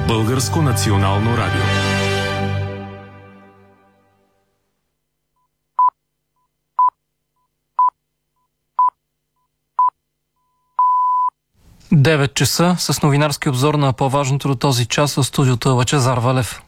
Българско национално радио. Девет часа с новинарски обзор на по-важното до този час в студиото Лъчезар Валев.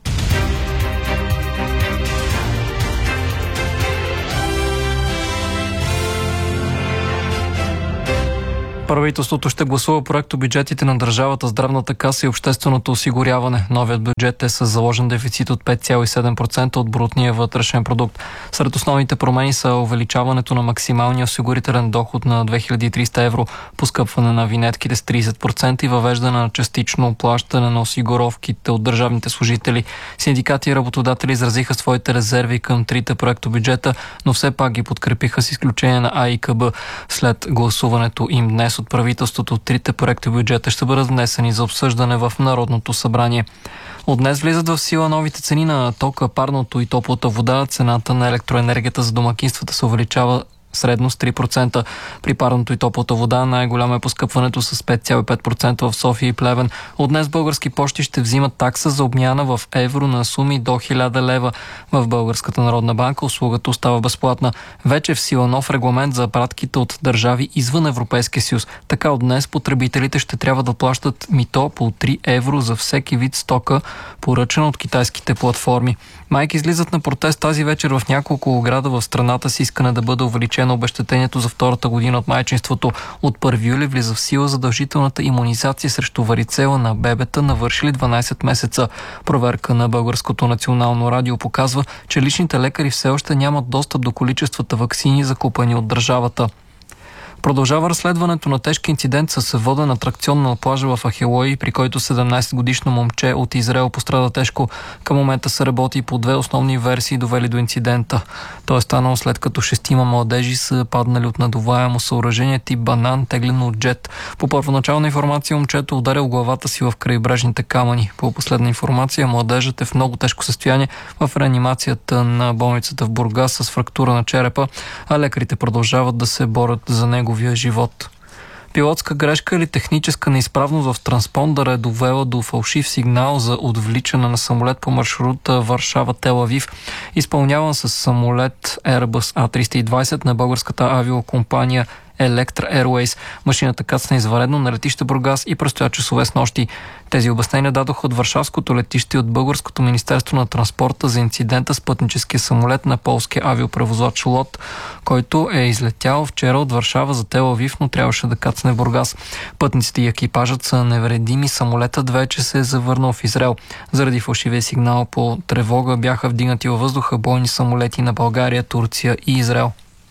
Правителството ще гласува проектобюджетите на държавата, здравната каса и общественото осигуряване. Новият бюджет е с заложен дефицит от 5,7% от брутния вътрешен продукт. Сред основните промени са увеличаването на максималния осигурителен доход на 2300 евро, поскъпване на винетките с 30% и въвеждане на частично плащане на осигуровките от държавните служители. Синдикати и работодатели изразиха своите резерви към трите проектобюджета, но все пак ги подкрепиха с изключение на АИКБ. След гласуването им днес от правителството, трите проекта бюджета ще бъдат внесени за обсъждане в Народното събрание. От днес влизат в сила новите цени на тока, парното и топлата вода. Цената на електроенергията за домакинствата се увеличава средно с 3%. При парното и топлата вода най-голямо е поскъпването с 5,5% в София и Плевен. От днес Български пощи ще взимат такса за обмяна в евро на суми до 1000 лева. В Българската народна банка услугата остава безплатна. Вече в сила нов регламент за пратките от държави извън Европейския съюз. Така от днес потребителите ще трябва да плащат мито по 3 евро за всеки вид стока, поръчана от китайските платформи. Майки излизат на протест тази вечер в няколко града в страната с искане да бъде увеличено обезщетението за втората година от майчинството. От 1 юли влиза в сила задължителната имунизация срещу варицела на бебета, навършили 12 месеца. Проверка на Българското национално радио показва, че личните лекари все още нямат достъп до количествата ваксини, закупени от държавата. Продължава разследването на тежки инцидент с воден атракцион на плажа в Ахелой, при който 17-годишно момче от Израел пострада тежко. Към момента се работи по две основни версии, довели до инцидента. Той е станал след като 6 младежи са паднали от надуваемо съоръжение тип банан, теглено от джет. По първоначална информация момчето ударил главата си в крайбрежните камъни. По последна информация младежът е в много тежко състояние в реанимацията на болницата в Бургас с фрактура на черепа, а лекарите продължават да се борят за неговия живот. Пилотска грешка или техническа неизправност в транспондъра е довела до фалшив сигнал за отвличане на самолет по маршрута Варшава-Тел Авив, изпълняван с самолет Airbus A320 на българската авиокомпания Electra Airways. Машината кацна извънредно на летище Бургас и престоя часове с нощи. Тези обяснения дадоха от Варшавското летище и от Българското министерство на транспорта за инцидента с пътническия самолет на полския авиопревозвач ЛОТ, който е излетял вчера от Варшава за Тел Авив, но трябваше да кацне в Бургас. Пътниците и екипажът са невредими. Самолетът вече се е завърнал в Израел. Заради фалшивия сигнал по тревога бяха вдигнати във въздуха бойни самолети на България, Турция и Израел.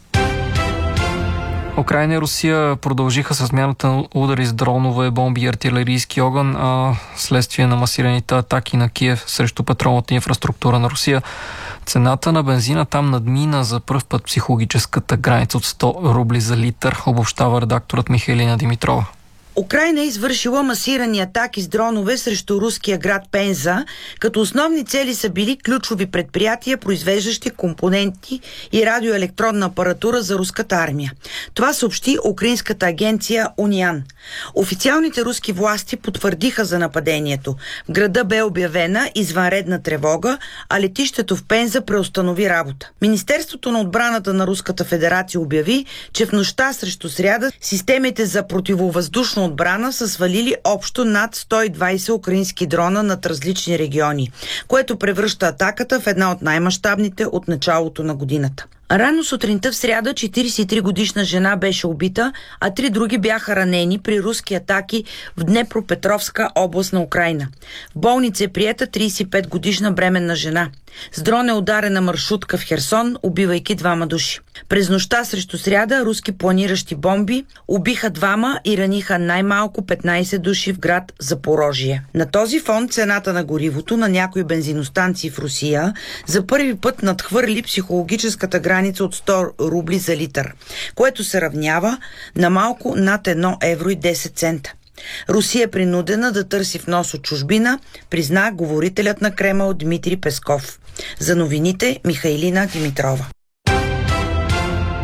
Украйна и Русия продължиха с смяната на удари с дронове, бомби и артилерийски огън, следствие на масираните атаки на Киев срещу петролната инфраструктура на Русия. Цената на бензина там надмина за пръв път психологическата граница от 100 рубли за литър, обобщава редакторът Михайлина Димитрова. Украйна е извършила масирани атаки с дронове срещу руския град Пенза, като основни цели са били ключови предприятия, произвеждащи компоненти и радиоелектронна апаратура за руската армия. Това съобщи украинската агенция Униан. Официалните руски власти потвърдиха за нападението. В града бе обявена извънредна тревога, а летището в Пенза преустанови работа. Министерството на отбраната на Руската федерация обяви, че в нощта срещу сряда системите за противовъздушно отбрана са свалили общо над 120 украински дрона над различни региони, което превръща атаката в една от най-мащабните от началото на годината. Рано сутринта в сряда 43-годишна жена беше убита, а 3 други бяха ранени при руски атаки в Днепропетровска област на Украйна. В болница е приета 35-годишна бременна жена. С дрон е ударена маршрутка в Херсон, убивайки 2 души. През нощта срещу сряда руски планиращи бомби убиха 2 и раниха най-малко 15 души в град Запорожие. На този фон цената на горивото на някои бензиностанции в Русия за първи път надхвърли психологическата граница от 100 рубли за литър, което се равнява на малко над 1 евро и 10 цента. Русия е принудена да търси внос от чужбина, призна говорителят на Кремъл Дмитрий Песков. За новините Михайлина Димитрова.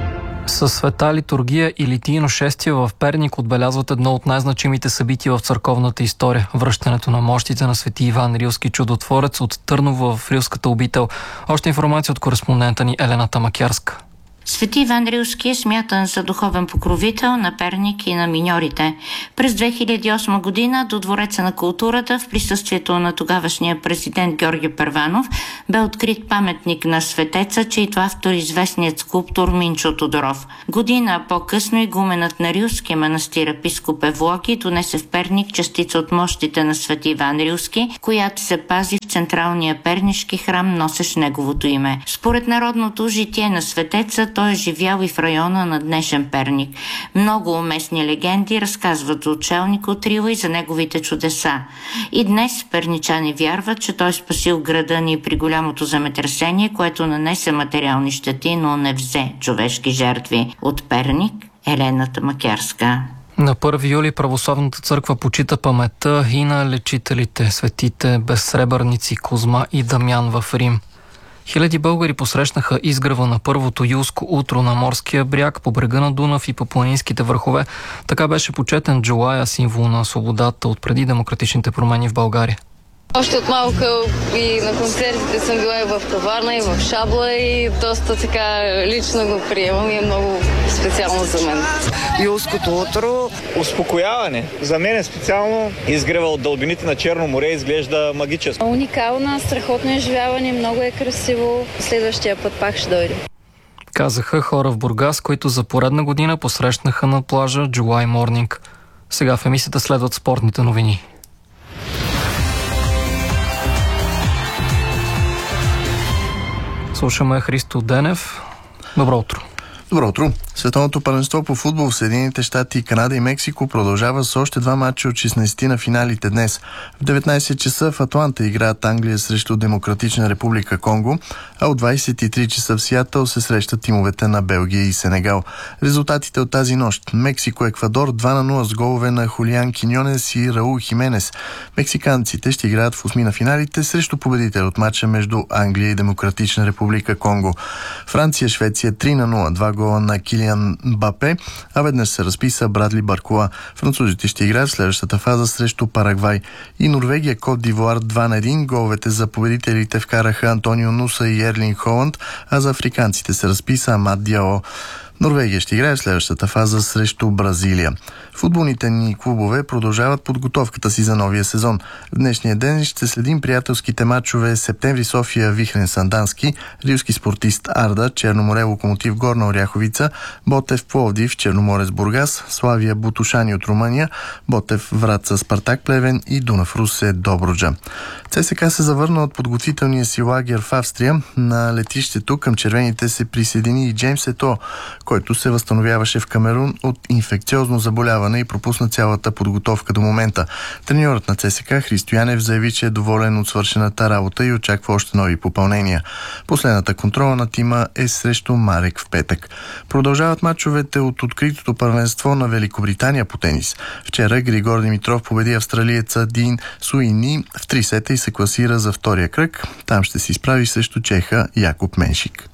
Със света литургия и литийно шествие в Перник отбелязват едно от най-значимите събития в църковната история – връщането на мощите на свети Иван Рилски чудотворец от Търново в Рилската обител. Още информация от кореспондента ни Елена Тамакярска. Свети Иван Рилски е смятан за духовен покровител на Перник и на миньорите. През 2008 година до Двореца на културата в присъствието на тогавашния президент Георги Първанов бе открит паметник на светеца, чийто автор известният скулптор Минчо Тодоров. Година по-късно игуменът на Рилския манастир епископ Евлоги донесе в Перник частица от мощите на свети Иван Рилски, която се пази в централния пернишки храм, носещ неговото име. Според народното житие на светеца, той е живял и в района на днешен Перник. Много местни легенди разказват за отшелника от Рила и за неговите чудеса. И днес перничани вярват, че той спасил града ни при голямото земетресение, което нанесе материални щети, но не взе човешки жертви. От Перник, Елена Тамакярска. На 1 юли православната църква почита паметта и на лечителите, светите безсребърници Козма и Дамян в Рим. Хиляди българи посрещнаха изгрева на първото юлско утро на морския бряг, по брега на Дунав и по планинските върхове. Така беше почетен Джулая, символ на свободата от преди демократичните промени в България. Още от малка и на концертите съм била и в Каварна, и в Шабла и доста така лично го приемам и е много специално за мен. Юлското утро. Успокояване. За мен е специално изгрева от дълбините на Черно море изглежда магическо. Уникална, страхотно изживяване, много е красиво. Следващия път пак ще дойде. Казаха хора в Бургас, които за поредна година посрещнаха на плажа July Morning. Сега в емисията следват спортните новини. Слушаме Христо Денев. Добро утро. Добро утро. Световното първенство по футбол в Съединените щати, Канада и Мексико продължава с още 2 мача от 16 на финалите днес. В 19 часа в Атланта играят Англия срещу Демократична република Конго, а от 23 часа в Сиатъл се срещат тимовете на Белгия и Сенегал. Резултатите от тази нощ: Мексико-Еквадор 2-0 с голове на Хулиан Киньонес и Раул Хименес. Мексиканците ще играят в 8 на финалите срещу победител от мача между Англия и Демократична република Конго. Франция-Швеция 3-0, 2 гола на Килиан Мбапе, а веднъж се разписа Брадли Баркола. Французите ще играят в следващата фаза срещу Парагвай. И Норвегия Кот д'Ивуар 2-1. Головете за победителите вкараха Антонио Нуса и Ерлинг Холанд, а за африканците се разписа Амад Диало. Норвегия ще играе в следващата фаза срещу Бразилия. Футболните ни клубове продължават подготовката си за новия сезон. В днешния ден ще следим приятелските матчове Септември София Вихрен Сандански, Рилски Спортист Арда, Черноморе Локомотив Горна Оряховица, Ботев Пловдив, Черноморец Бургас, Славия Бутушани от Румъния, Ботев Враца Спартак Плевен и Дунав Русе Добруджа. ЦСКА се завърна от подготвителния си лагер в Австрия. На летището към червените се присъедини и Джеймс Ето, който се възстановяваше в Камерун от инфекциозно заболяване и пропусна цялата подготовка до момента. Треньорът на ЦСКА Христо Янев заяви, че е доволен от свършената работа и очаква още нови попълнения. Последната контрола на тима е срещу Марек в петък. Продължават мачовете от откритото първенство на Великобритания по тенис. Вчера Григор Димитров победи австралиеца Дин Суини в 3 сета и се класира за втория кръг. Там ще се изправи срещу чеха Якоб Меншик.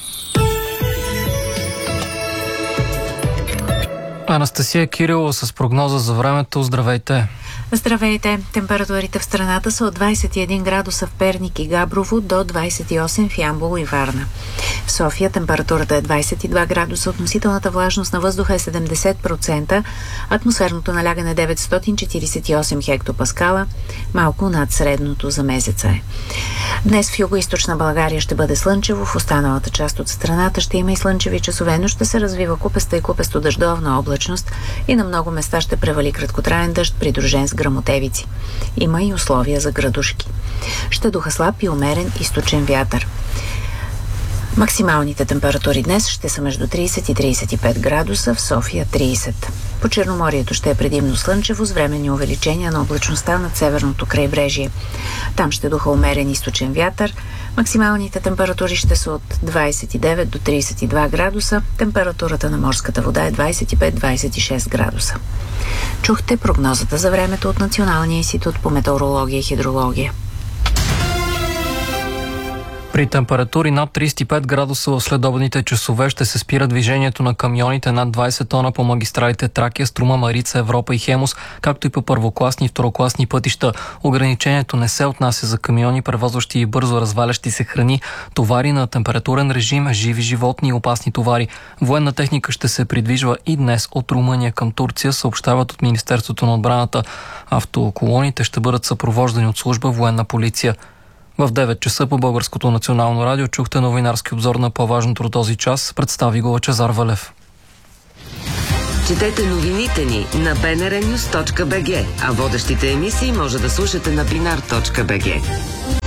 Анастасия Кирилова с прогноза за времето. Здравейте! Здравейте! Температурите в страната са от 21 градуса в Перник и Габрово до 28 в Ямбол и Варна. В София температурата е 22 градуса, относителната влажност на въздуха е 70%, атмосферното налягане 948 хектопаскала, малко над средното за месеца е. Днес в югоизточна България ще бъде слънчево, в останалата част от страната ще има и слънчеви часове, но ще се развива купеста и купесто-дъждовна облачност и на много места ще превали краткотраен дъжд, придружен с гръмотевици. Има и условия за градушки. Ще духа слаб и умерен източен вятър. Максималните температури днес ще са между 30 и 35 градуса, в София 30. По Черноморието ще е предимно слънчево с временни увеличения на облачността над северното крайбрежие. Там ще духа умерен източен вятър. Максималните температури ще са от 29 до 32 градуса. Температурата на морската вода е 25-26 градуса. Чухте прогнозата за времето от Националния институт по метеорология и хидрология. При температури над 35 градуса в следобедните часове ще се спира движението на камионите над 20 тона по магистралите Тракия, Струма, Марица, Европа и Хемус, както и по първокласни и второкласни пътища. Ограничението не се отнася за камиони, превозващи и бързо развалящи се храни, товари на температурен режим, живи животни и опасни товари. Военна техника ще се придвижва и днес от Румъния към Турция, съобщават от Министерството на отбраната. Автоколоните ще бъдат съпровождани от служба военна полиция. В 9 часа по Българското национално радио чухте новинарски обзор на по-важното до този час. Представи го Лъчезар Валев. Четете новините ни на bnrnews.bg, а водещите емисии може да слушате на binar.bg.